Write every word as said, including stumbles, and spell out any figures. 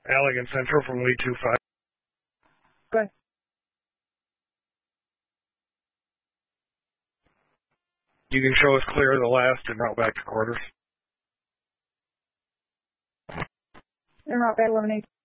Allegan Central from Lee two five. Go ahead. You can show us clear of the last and route back to quarters. And route back eleven eight.